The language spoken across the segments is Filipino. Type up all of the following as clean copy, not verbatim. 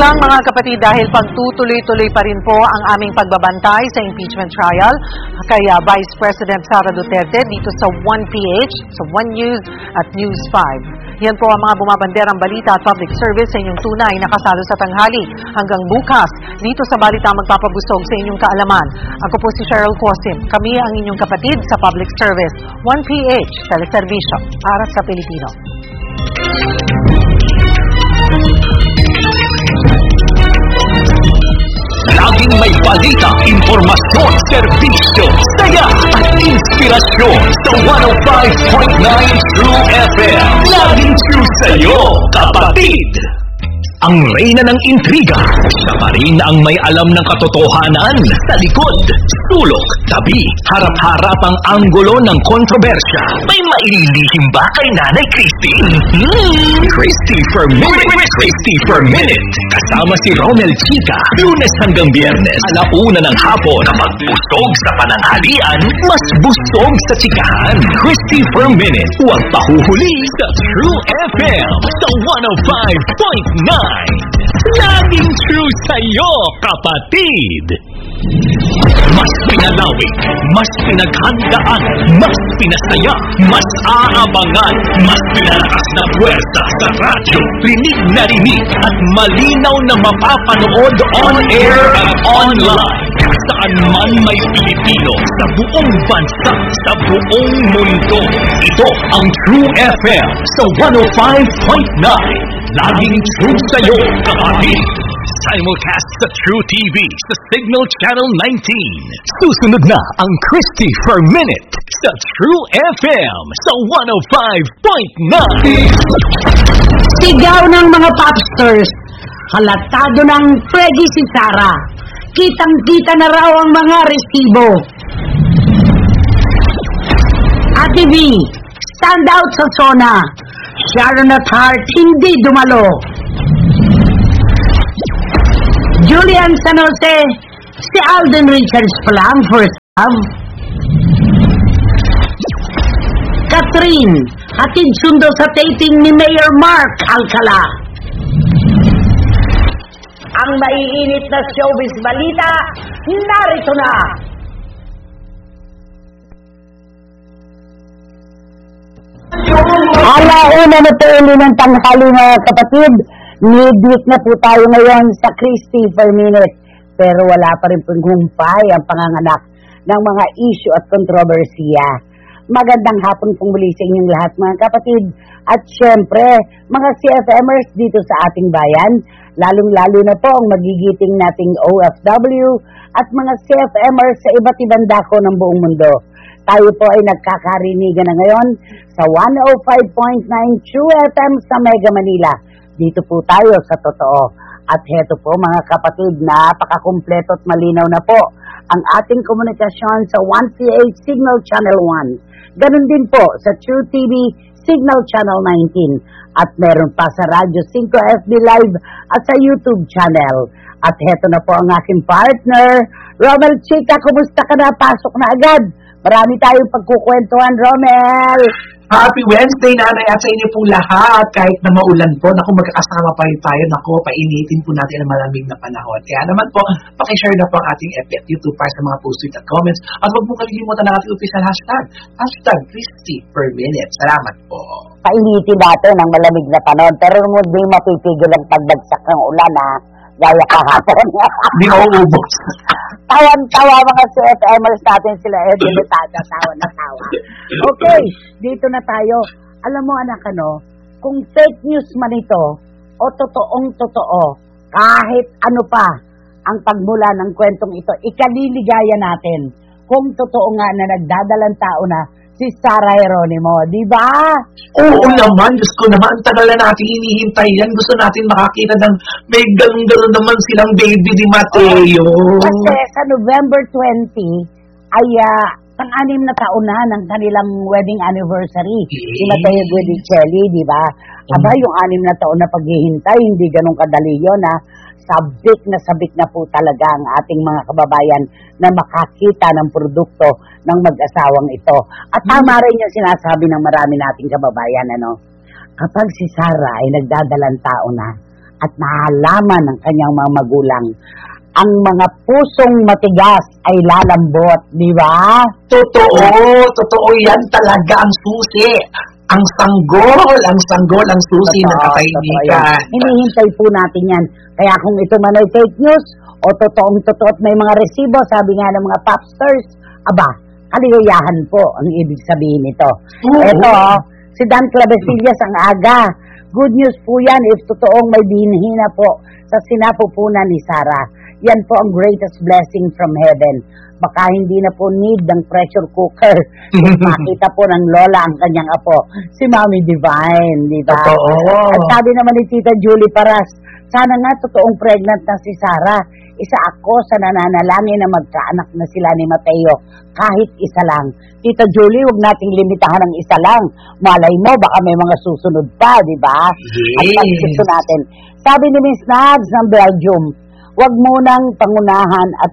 lang mga kapatid dahil pagtutuloy-tuloy pa rin po ang aming pagbabantay sa impeachment trial kay Vice President Sara Duterte dito sa 1PH, sa 1 News at News 5. Yan po ang mga bumabanderang balita at public service sa inyong tunay na kasalo sa tanghali. Hanggang bukas, dito sa Balita magpapabusog sa inyong kaalaman. Ako po si Cheryl Cosim. Kami ang inyong kapatid sa public service. 1PH, teleserbisyo para sa Pilipino. Laging may balita, impormasyon, serbisyo, saya at inspirasyon sa 105.9 True FM. Laging true sa'yo, kapatid! Ang reyna ng intriga, siya pa rin ang may alam ng katotohanan sa likod, sulok, tabi, harap-harap ang anggulo ng kontrobersya. May maililihim ba kay Nanay Christy? Christy for Minute! Christy for Minute! Kasama si Romel Chica, Lunes hanggang Biyernes, 1:00 ng hapon na magbusog sa pananghalian, mas busog sa chikahan. Christy for Minute, huwag pahuhuli sa True FM sa 105.9. Laging true sa'yo, kapatid! Mas pinalawig, mas pinaghandaan, mas pinasaya, mas aabangan, mas pinalakas na puwersa sa radyo. Rinig na rinig at malinaw na mapapanood on-air at online. Saan man may Pilipino sa buong bansa, sa buong mundo. Ito ang True FM sa 105.9. Laging true sa'yo, kapatid! Simulcast sa True TV sa Signal Channel 19. Susunod na ang Christy for Minute sa True FM sa 105.9. Sigaw ng mga popsters, halatado ng Freddy si Sara. Kitang-kita na raw ang mga resibo. Ate B, stand out sa zona. Sharon at Hart, hindi dumalo. Julian San Jose, si Alden Richards pala ang first half. Catherine, hatid sundo sa taping ni Mayor Mark Alcala. Ang maiinit na showbiz balita, narito na! Alauna na po uli ng tanghali mga kapatid. Midweek na po tayo ngayon sa Christy for Minute. Pero wala pa rin pong humpay ang panganganak ng mga issue at kontrobersiya. Magandang hapon pong muli sa inyong lahat mga kapatid. At syempre, mga CFMers dito sa ating bayan, lalong-lalo na po ang magigiting nating OFW at mga CFMers sa iba't ibang dako ng buong mundo. Tayo po ay nagkakarinigan na ngayon sa 105.9 True FM sa Mega Manila. Dito po tayo sa totoo. At heto po mga kapatid, napakakumpleto at malinaw na po ang ating komunikasyon sa 1PH Signal Channel 1. Ganun din po sa True TV Signal Channel 19. At meron pa sa Radyo 5 FB Live at sa YouTube channel. At heto na po ang aking partner, Romel Chica. Kumusta ka na? Pasok na agad. Marami tayong pagkukwentuhan, Romel. Happy Wednesday, Nanay, at sa inyo po lahat. Kahit na maulan po, naku, magkakasama pa rin tayo. Naku, painitin po natin ang malamig na panahon. Kaya naman po, pakishare na po ang ating FB at YouTube para sa mga post at comments. At huwag po kalilimutan ang ating official hashtag, Christy per Minute. Salamat po. Painitin natin ang malamig na panahon, pero hindi mapipigil ang pagbagsak ng ulan, ha? Gaya kahapon. Hindi mauubos. Tawan-tawa mga CFMers natin sila. Tawa na tawa. Okay, dito na tayo. Alam mo anak, kung fake news man ito o totoong totoo, kahit ano pa ang pagmula ng kwentong ito, ikaliligaya natin kung totoo nga na nagdadalang tao na si Sara Geronimo, di ba? Oo naman, Diyos ko naman, tagal na natin hinihintay yan. Gusto natin makakita ng may galong-galong naman silang baby ni Mateo. Kasi sa November 20 ay pang-anim na taon na ng kanilang wedding anniversary. Si Mateo Guidicelli, di ba? Aba, yung 6 na taon na paghihintay, hindi ganun kadali yun, ha? Sabik na po talaga ang ating mga kababayan na makakita ng produkto ng mag-asawang ito. At tama rin yung sinasabi ng marami nating kababayan, kapag si Sara ay nagdadalang tao na, at nahalaman ng kanyang mga magulang. Ang mga pusong matigas ay lalambot, di ba? Totoo yan talaga ang susi. Ang sanggol ang susi ng katahimikan. Hinihintay po natin yan. Kaya kung ito man ay fake news, o totoong-totoo at may mga resibo, sabi nga ng mga popsters, aba, kaligayahan po ang ibig sabihin nito. Ito, si Dan Clavesillas ang aga. Good news po yan if totoong may binhina po sa sinapupunan ni Sarah. Yan po ang greatest blessing from heaven. Baka hindi na po need ng pressure cooker. Makita po ng lola ang kanyang apo, si Mami Divine, di ba? At sabi naman ni Tita Julie Paras, sana nga totoong pregnant na si Sarah. Isa ako sa nananalangin na magkaanak na sila ni Mateo. Kahit isa lang. Tita Julie, huwag nating limitahan ng isa lang. Malay mo, baka may mga susunod pa, di ba? At pagkito natin. Sabi ni Miss Nags ng Belgium, huwag munang pangunahan at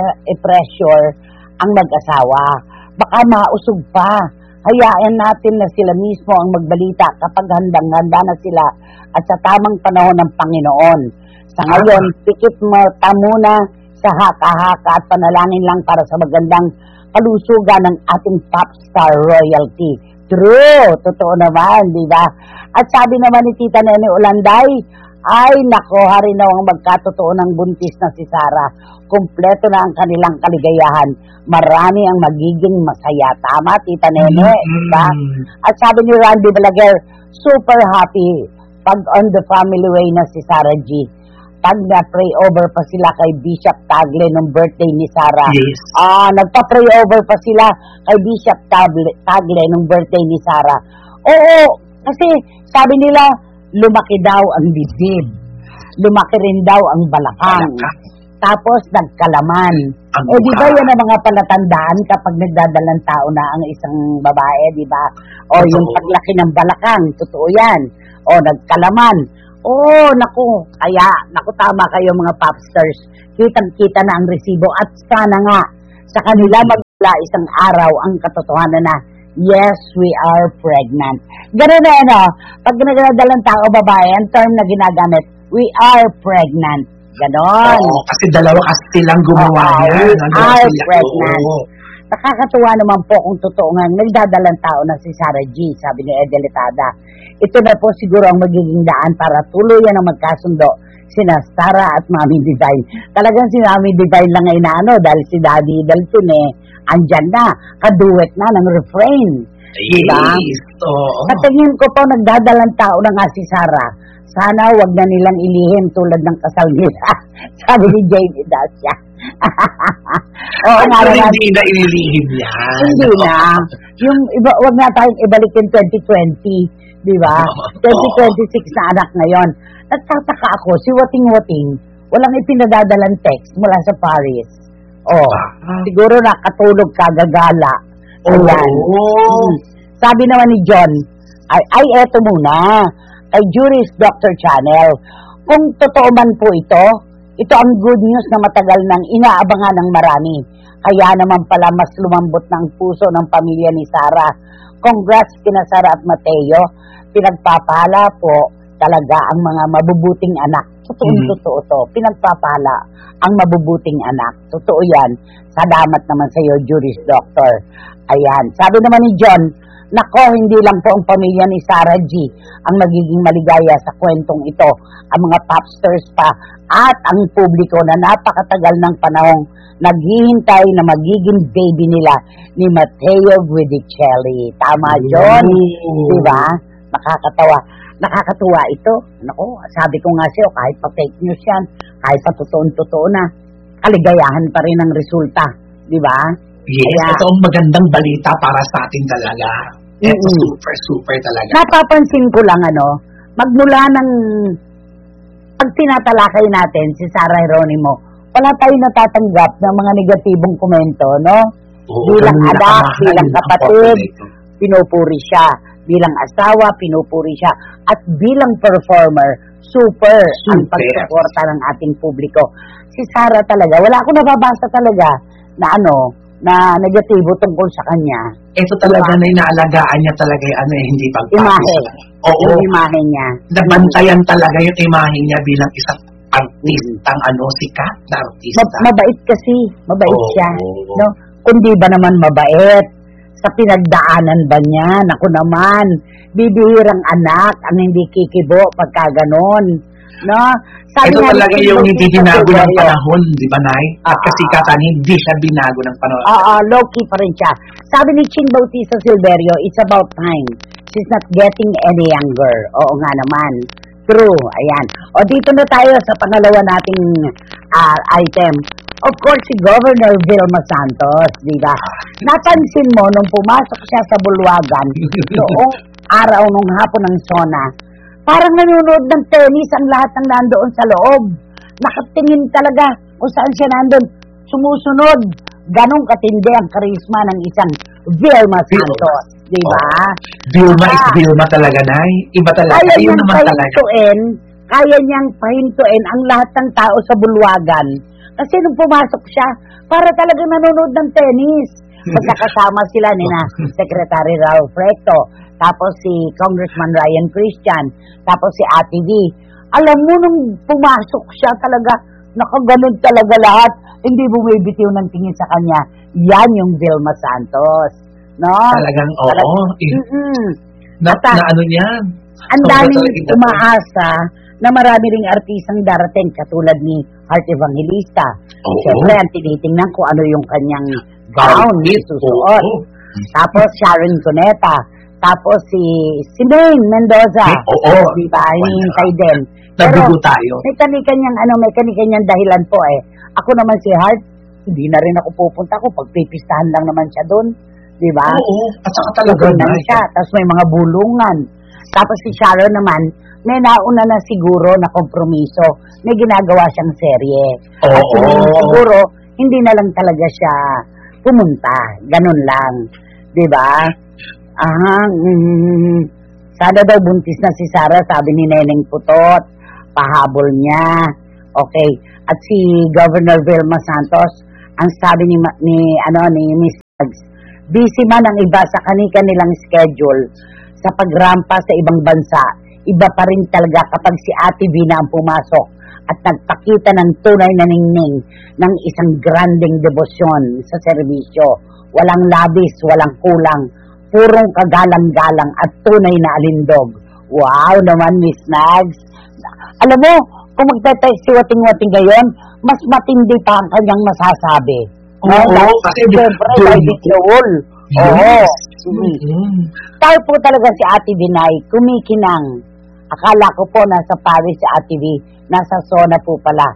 i-pressure ang mag-asawa. Baka mausog pa. Hayaan natin na sila mismo ang magbalita kapag handang-handa na sila at sa tamang panahon ng Panginoon. Sa ngayon, pikit mata muna sa haka-haka at panalangin lang para sa magandang kalusugan ng ating pop star royalty. True! Totoo naman, di ba? At sabi naman ni Tita Nene Olanday, ay nako, harinaw ang magkatotoo ng buntis na si Sarah. Kumpleto na ang kanilang kaligayahan. Marami ang magiging masaya. Tama, Tita Nene? Diba? At sabi ni Randy Balaguer, super happy pag on the family way na si Sarah G. Pag na-pray over pa sila kay Bishop Tagle nung birthday ni Sarah. Yes. Nagpa-pray over pa sila kay Bishop Tagle nung birthday ni Sarah. Oo, kasi sabi nila, lumaki daw ang bibig. Lumaki rin daw ang balakang. Tapos nagkalaman. Di ba yan ang mga palatandaan kapag nagdadalang tao na ang isang babae, di ba? O yung paglaki ng balakang, totoo yan. O nagkalaman. Naku, tama kayo mga popsters. Kitang-kita na ang resibo at sana nga sa kanila magmula isang araw ang katotohanan na yes, we are pregnant. Ganun na pag nagdadalang tao babae, ang term na ginagamit, we are pregnant. Ganon. Kasi dalawa kasi silang gumawa yan. We are pregnant. Nakakatuwa naman po kung totoo nga nagdadalang tao na si Sarah G, sabi ni Edelitada. Ito na po siguro ang magiging daan para tuluyan ang magkasundo sina Sarah at Mami Divine. Talagang si Mami Divine lang ay dahil si Daddy Dalton andyan na, kaduet na ng refrain. Diba? Yes. Sa tingin ko po nagdadalang tao na nga si Sarah. Sana wag na nilang ilihim tulad ng kasal nila. Sabi ni Jamie Dacia. Hindi na ililihim yan. Hindi na. Yung iba, wag na tayong ibalik yung 2020, di ba? 2026 na anak ngayon. Nagtataka ako, si Wating-Wating, walang ipinadadalang text mula sa Paris. Siguro nakatulog kagagala. Ayan. Sabi naman ni John, ay eto muna, kay Juris Dr. Channel. Kung totoo man po ito ang good news na matagal nang inaabangan ng marami. Kaya naman pala mas lumambot ng puso ng pamilya ni Sarah. Congrats kina Sarah at Mateo. Pinagpapala po talaga ang mga mabubuting anak. Totoo to. Pinagpapala ang mabubuting anak. Totoo yan. Salamat naman sa iyo, Juris Doctor. Ayan. Sabi naman ni John, nako, hindi lang po ang pamilya ni Sarah G ang magiging maligaya sa kwentong ito. Ang mga popsters pa at ang publiko na napakatagal ng panahong naghihintay na magiging baby nila ni Mateo Guidicelli. Tama, John? Diba? Nakakatuwa ito. Nako, sabi ko nga sa'yo, kahit pa fake news yan, kahit pa totoo na, kaligayahan pa rin ang resulta. Diba? Yes, ito ang magandang balita para sa ating talaga. Ito super talaga. Napapansin ko lang magmula ng pag tinatalakay natin si Sarah Geronimo, wala tayong natatanggap ng mga negatibong komento, no? Bilang anak, bilang kapatid, pinupuri siya. Bilang asawa, pinupuri siya. At bilang performer, super ang pagsuporta ng ating publiko. Si Sarah talaga, wala akong nababasa talaga na na negatibo tungkol sa kanya. Ito talaga na inaalagaan niya talaga hindi pagpapis. Imahe. Oo. yung imahe niya. Nabantayan talaga yung imahe niya bilang isang artistang sikat na artista. Mabait kasi, mabait Oo. siya. No? Kundi ba naman mabait? Sa pinagdaanan ba niya? Naku naman, bibihirang anak ang hindi kikibo pagka ganon. No? Ito nga talaga ni yung Chin hindi Bautista binago ng Silverio. panahon, di ba, Nay? At kasikatan, hindi siya binago ng panahon. Low-key pa rin siya. Sabi ni Chin Bautista Silverio, it's about time. She's not getting any younger. Oo nga naman. True. Ayan. O dito na tayo sa pangalawa nating item. Of course, si Governor Vilma Santos, di ba? Napansin mo nung pumasok siya sa bulwagan noong araw nung hapon ng SONA, parang nanonood ng tennis ang lahat ng nandoon sa loob. Nakatingin talaga kung saan siya nandun. Sumusunod. Ganong katindi ang karisma ng isang Vilma Santos. Di ba? Vilma is Vilma talaga, Nay. Iba talaga. Kaya Ayun niyang naman talaga. pahintuin ang lahat ng tao sa bulwagan. Kasi nung pumasok siya, para talagang nanonood ng tennis. Magkakasama sila ni na Secretary Ralph Recto, tapos si Congressman Ryan Christian, tapos si Ate V. Alam mo, nung pumasok siya talaga, nakaganon talaga lahat. Hindi bumibitiw ng tingin sa kanya. Yan yung Vilma Santos. No? Talagang, oo. Na ano niyan? Ang daming umaasa na marami ring artistang darating katulad ni Heart Evangelista. Oo. Siyempre, ang tinitingnan ko ano yung kanyang gown ni susuot. Tapos Sharon Cuneta. Tapos si Maine Mendoza. Oo. Diba? Hinihintay din. Nabigo tayo. May kani-kanyang dahilan po eh. Ako naman si Heart, hindi na rin ako pupunta ko. Pagpipistahan lang naman siya doon. Diba? Oo. At saka talaga na siya. Tapos may mga bulungan. Tapos si Sharon naman, may nauna na siguro na kompromiso. May ginagawa siyang serye. At siguro, hindi na lang talaga siya pumunta. Ganun lang. Diba? Sana daw buntis na si Sarah, sabi ni Neneng Putot. Pahabol niya. Okay. At si Governor Vilma Santos, ang sabi ni Miss Tags, busy man ang iba sa kanilang schedule sa pagrampa sa ibang bansa. Iba pa rin talaga kapag si Ate Vina ang pumasok at nagpakita ng tunay na ningning ng isang granding debosyon sa serbisyo. Walang labis, walang kulang, purong kagalang-galang at tunay na alindog. Wow naman, Miss Nags. Alam mo, kung magte-text si Wating-Wating ngayon, mas matindi pa ang kanyang masasabi. Oo, kasi siyempre, David Joel. Oo. Tayo po talaga si Ate Binay, kumikinang. Akala ko po nasa Paris si Ate V, nasa SONA po pala.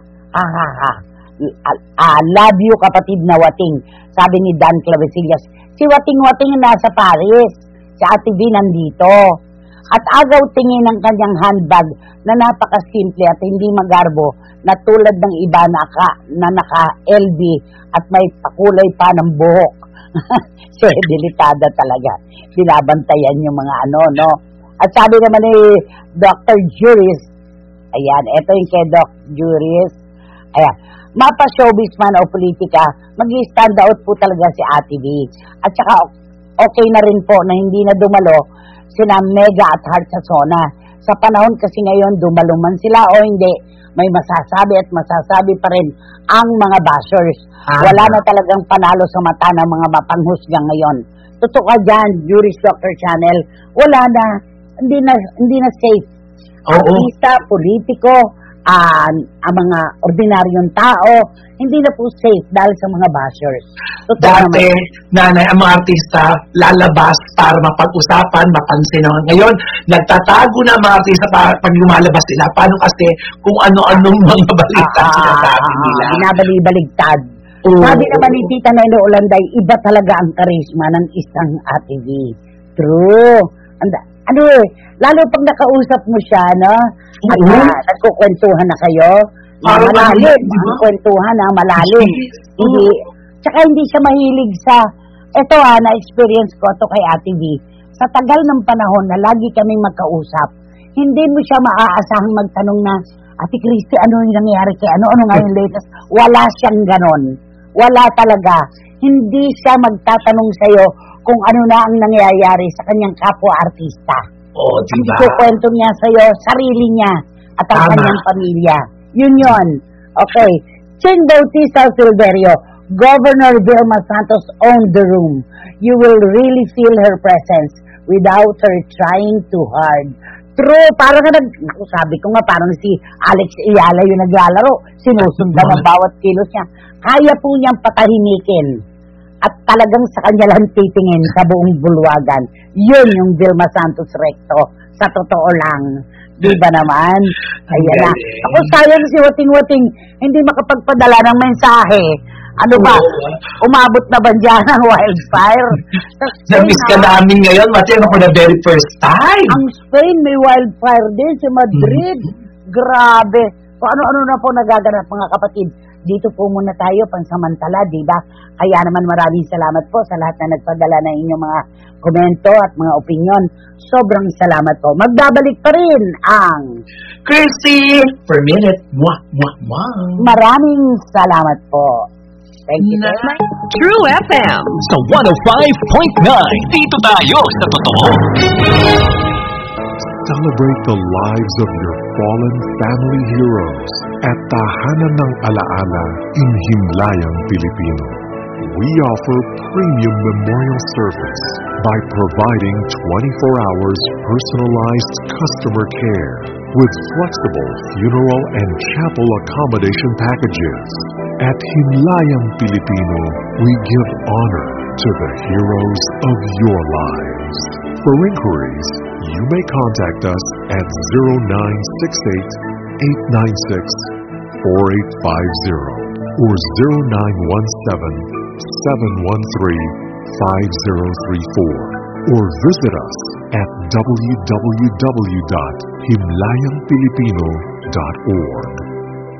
Love you kapatid na Wating, sabi ni Dan Clavesillas. Si Wating-Wating nasa Paris, si Ate V nandito. At agaw tingin ng kanyang handbag na napakasimple at hindi magarbo na tulad ng iba na naka-LV at may pakulay pa ng buhok. So, delikada talaga. Binabantayan yung mga no? At sabi naman ni Dr. Juris, ayan, eto yung kay Doc Juris, ayan, mapa-showbiz man o politika, mag-stand out po talaga si Ate V. At saka, okay na rin po na hindi na dumalo sina Mega at Heart sa SONA. Sa panahon kasi ngayon, dumalo man sila o hindi, may masasabi at masasabi pa rin ang mga bashers. Wala na talagang panalo sa mata ng mga mapanghusgang ngayon. Totoo ka dyan, Juris Doctor Channel, wala na, hindi na safe. Artista, politiko, ang mga ordinaryong tao, hindi na po safe dahil sa mga bashers. Dati, nanay, ang mga artista lalabas para mapag-usapan, mapansin naman. Ngayon, nagtatago na mga artista pag lumalabas sila. Paano kasi kung ano-anong mga balita sinasabi nila. Binabali-baligtad. Sabi naman ni Tita Nelo Olanday, iba talaga ang karisma ng isang Ate V. True. Lalo pag nakausap mo siya, no? At nagkukwentuhan na kayo. Malalim. Kwentuhan na malalim. Hindi. Tsaka hindi siya mahilig sa, eto na-experience ko to kay Ate V. Sa tagal ng panahon na lagi kaming magkausap, hindi mo siya maaasahang magtanong na, Ate Christy, ano yung nangyayari kay ano nga yung latest? Wala siyang ganon. Wala talaga. Hindi siya magtatanong sa'yo kung ano na ang nangyayari sa kanyang kapwa-artista. Oo, Ang diba? ikukwento niya sa'yo, sarili niya at ang Tama. kanyang pamilya. Yun. Okay. Ching Bautista Silverio, Governor Vilma Santos owned the room. You will really feel her presence without her trying too hard. True, parang sabi ko nga, parang si Alex Ayala yung naglalaro. Sinusundan ang bawat kilos niya. Kaya po niyang patahimikin. At talagang sa kanya lang titingin sa buong bulwagan. Yun yung Vilma Santos Recto. Sa totoo lang. Di ba naman? Kaya na. Ako sayang si Wating-Wating hindi makapagpadala ng mensahe. Ano ba? Umabot na ba dyan ang wildfire? Na-miss ka namin ngayon, Mati, for the very first time. Ang Spain may wildfire din. Si Madrid. Grabe. So ano-ano na po nagaganap mga kapatid. Dito po muna tayo pansamantala, di ba? Kaya naman maraming salamat po sa lahat na nagpadala ng inyong mga komento at mga opinyon. Sobrang salamat po. Magbabalik pa rin ang Christy, per minute. Mwah, mwah, mwah. maraming salamat po. Thank you. True FM sa 105.9. Dito tayo sa totoo. Celebrate the lives of your fallen family heroes at Tahanan ng Alaala in Himlayang, Pilipino. We offer premium memorial service by providing 24 hours personalized customer care with flexible funeral and chapel accommodation packages. At Himlayang, Pilipino, we give honor to the heroes of your lives. For inquiries, you may contact us at 0968-896-4850 or 0917-713-5034 or visit us at www.himlayangpilipino.org.